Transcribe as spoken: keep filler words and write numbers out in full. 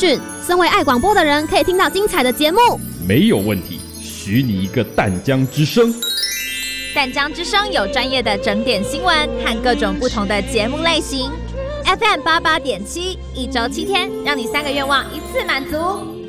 讯，身为爱广播的人可以听到精彩的节目。 没有问题，许你一个淡江之声。 淡江之声有专业的整点新闻和各种不同的节目类型。F M 八八点七，一周七天，让你三个愿望一次满足。